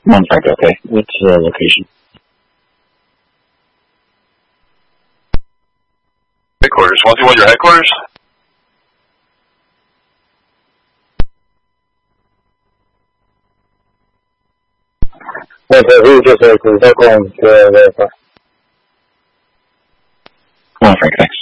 Mount Frank, okay. What's the location? Headquarters. 121, your headquarters? Okay, he just headquarters. I'll call him to verify. Mount Frank, thanks.